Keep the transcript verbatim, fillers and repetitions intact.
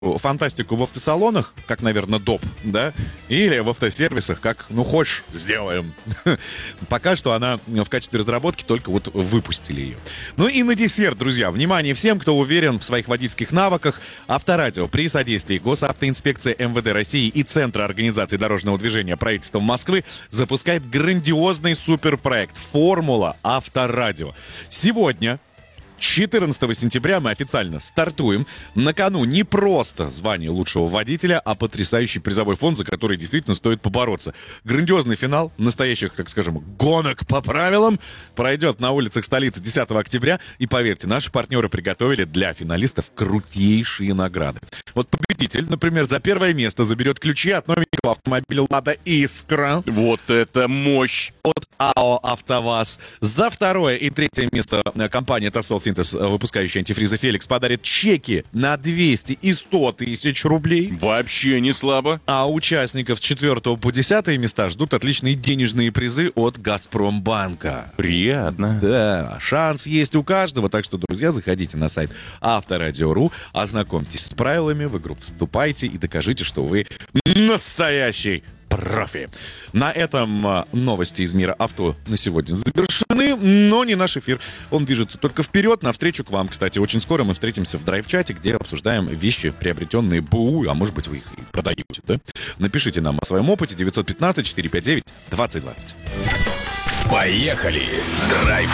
фантастику в автосалонах, как, наверное, доп, да, или в автосервисах, как, ну, хочешь, сделаем. Пока что она в качестве разработки только вот выпустили ее. Ну и на десерт, друзья, внимание всем, кто уверен в своих водительских навыках. Авторадио при содействии Госавтоинспекции МВД России и Центра организации дорожного движения правительства Москвы запускает грандиозный суперпроект «Формула Авторадио». Сегодня, четырнадцатого сентября, мы официально стартуем. На кону не просто звание лучшего водителя, а потрясающий призовой фонд, за который действительно стоит побороться. Грандиозный финал настоящих, так скажем, гонок по правилам пройдет на улицах столицы десятого октября. И поверьте, наши партнеры приготовили для финалистов крутейшие награды. Вот победитель, например, за первое место заберет ключи от новенького автомобиля «Лада Искра». Вот это мощь! От АО «АвтоВАЗ». За второе и третье место компания «Тосол Синтез», выпускающая антифризы «Феликс», подарит чеки на двести и сто тысяч рублей. Вообще не слабо. А участников с четвертого по десятое места ждут отличные денежные призы от «Газпромбанка». Приятно. Да, шанс есть у каждого, так что, друзья, заходите на сайт Авторадио точка ру, ознакомьтесь с правилами, в игру вступайте и докажите, что вы настоящий профи. На этом новости из мира авто на сегодня завершены, но не наш эфир. Он движется только вперед, навстречу к вам. Кстати, очень скоро мы встретимся в драйв-чате, где обсуждаем вещи, приобретенные БУ, а может быть, вы их и продаете, да? Напишите нам о своем опыте девятьсот пятнадцать четыреста пятьдесят девять двадцать двадцать. Поехали! Драйв